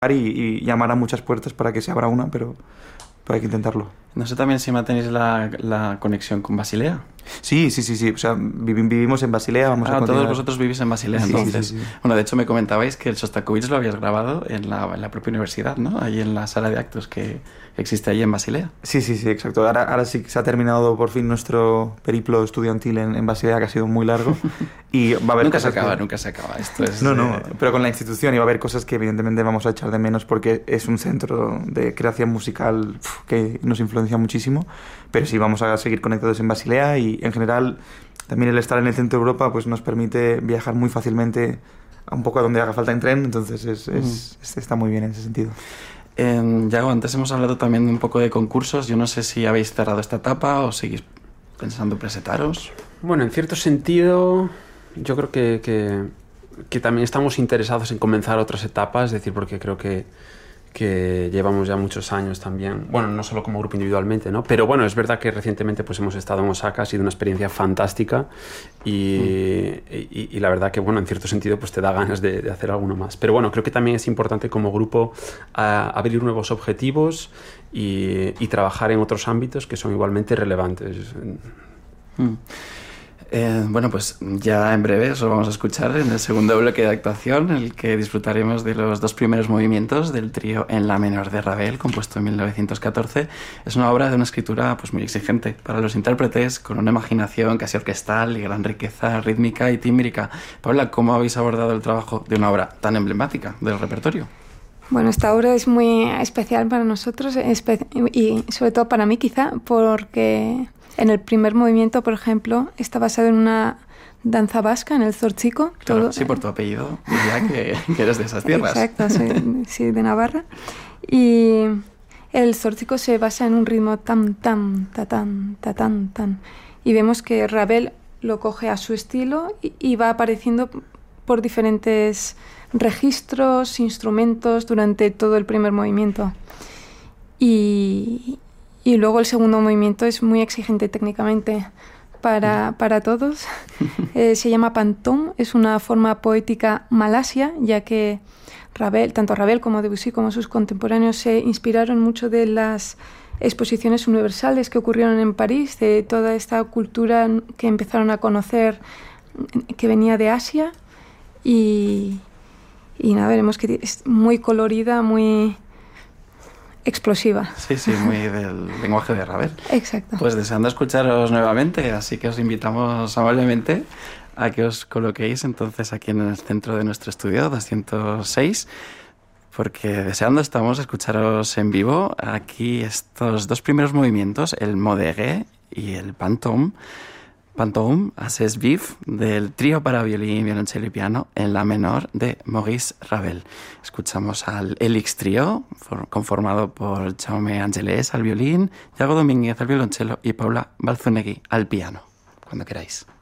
y llamar a muchas puertas para que se abra una, pero hay que intentarlo. No sé también si mantenéis la conexión con Basilea. Sí. O sea, vivimos en Basilea, vamos a continuar. Todos vosotros vivís en Basilea, entonces. Sí. Bueno, de hecho me comentabais que el Shostakovich lo habías grabado en la propia universidad, ¿no? Ahí en la sala de actos que existe allí en Basilea. Sí, exacto. Ahora sí se ha terminado por fin nuestro periplo estudiantil en Basilea, que ha sido muy largo. Y va a haber nunca se acaba. Esto es, no, pero con la institución iba a haber cosas que evidentemente vamos a echar de menos porque es un centro de creación musical que nos influencia muchísimo, pero sí vamos a seguir conectados en Basilea y en general también el estar en el centro de Europa pues nos permite viajar muy fácilmente a un poco a donde haga falta en tren, entonces está muy bien en ese sentido. Yago, antes hemos hablado también un poco de concursos. Yo no sé si habéis cerrado esta etapa o seguís pensando presentaros. Bueno, en cierto sentido yo creo que también estamos interesados en comenzar otras etapas, es decir, porque creo que llevamos ya muchos años también, bueno, no solo como grupo individualmente, ¿no? Pero bueno, es verdad que recientemente pues hemos estado en Osaka, ha sido una experiencia fantástica y la verdad que, bueno, en cierto sentido pues te da ganas de hacer alguno más. Pero bueno, creo que también es importante como grupo abrir nuevos objetivos y trabajar en otros ámbitos que son igualmente relevantes. Bueno, pues ya en breve os lo vamos a escuchar en el segundo bloque de actuación, en el que disfrutaremos de los dos primeros movimientos del trío en la menor de Ravel, compuesto en 1914. Es una obra de una escritura pues muy exigente para los intérpretes, con una imaginación casi orquestal y gran riqueza rítmica y tímbrica. Paula, ¿cómo habéis abordado el trabajo de una obra tan emblemática del repertorio? Bueno, esta obra es muy especial para nosotros y sobre todo para mí quizá, porque en el primer movimiento, por ejemplo, está basado en una danza vasca, en el zortziko. Claro, todo, sí, por tu apellido, diría que eres de esas tierras. Exacto, sí, de Navarra. Y el zortziko se basa en un ritmo tan, tan, tatán, tatán, tan. Y vemos que Ravel lo coge a su estilo y va apareciendo por diferentes registros, instrumentos durante todo el primer movimiento. Y luego el segundo movimiento es muy exigente técnicamente para todos. Se llama Pantom, es una forma poética malasia, ya que tanto Ravel como Debussy como sus contemporáneos se inspiraron mucho de las exposiciones universales que ocurrieron en París, de toda esta cultura que empezaron a conocer que venía de Asia y nada, veremos que es muy colorida, muy explosiva. Sí, muy del lenguaje de Ravel. Exacto. Pues deseando escucharos nuevamente, así que os invitamos amablemente a que os coloquéis entonces aquí en el centro de nuestro estudio 206, porque deseando estamos escucharos en vivo aquí estos dos primeros movimientos, el Modègue y el Pantom, Assez Vif, del trío para violín, violonchelo y piano en la menor de Maurice Ravel. Escuchamos al Elix Trío, conformado por Jaume Angelès al violín, Yago Domínguez al violonchelo y Paula Balzunegui al piano. Cuando queráis.